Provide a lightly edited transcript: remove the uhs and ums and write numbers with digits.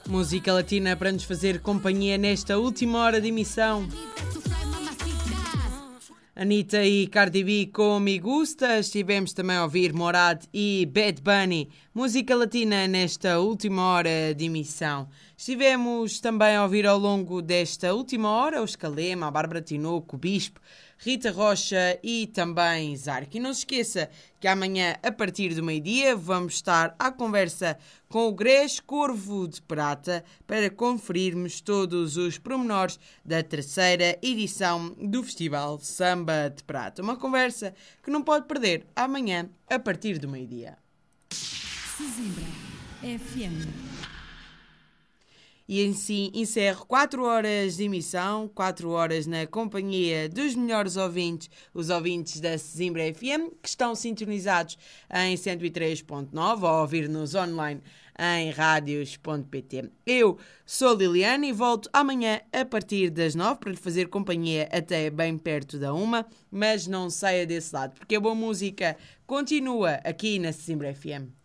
Música latina para nos fazer companhia nesta última hora de emissão. Anitta e Cardi B com Me Gusta. Estivemos também a ouvir Morad e Bad Bunny. Música latina nesta última hora de emissão. Estivemos também a ouvir ao longo desta última hora o Escalema, a Bárbara Tinoco, o Bispo, Rita Rocha e também Zark. E não se esqueça que amanhã, a partir do meio-dia, vamos estar à conversa com o Grés Corvo de Prata para conferirmos todos os pormenores da terceira edição do Festival Samba de Prata. Uma conversa que não pode perder amanhã, a partir do meio-dia. Sesimbra FM. E assim encerro 4 horas de emissão, 4 horas na companhia dos melhores ouvintes, os ouvintes da Sesimbra FM, que estão sintonizados em 103.9 ou a ouvir-nos online em radios.pt. Eu sou Liliana e volto amanhã a partir das 9 para lhe fazer companhia até bem perto da 1, mas não saia desse lado, porque a boa música continua aqui na Sesimbra FM.